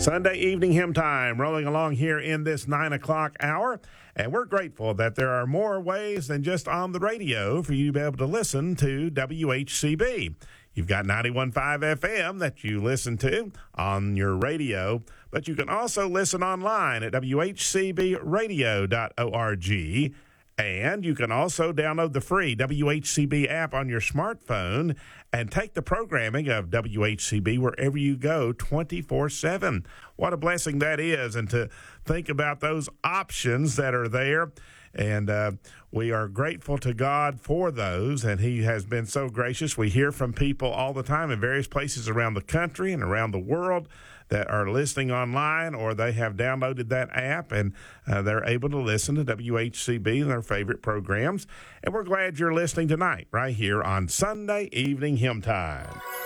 Sunday evening hymn time, rolling along here in this 9 o'clock hour. And we're grateful that there are more ways than just on the radio for you to be able to listen to WHCB. You've got 91.5 FM that you listen to on your radio, but you can also listen online at WHCBradio.org. And you can also download the free WHCB app on your smartphone and take the programming of WHCB wherever you go 24/7. What a blessing that is, and to think about those options that are there. And we are grateful to God for those, and He has been so gracious. We hear from people all the time in various places around the country and around the world that are listening online, or they have downloaded that app, and they're able to listen to WHCB and their favorite programs. And we're glad you're listening tonight right here on Sunday Evening Hymn Time.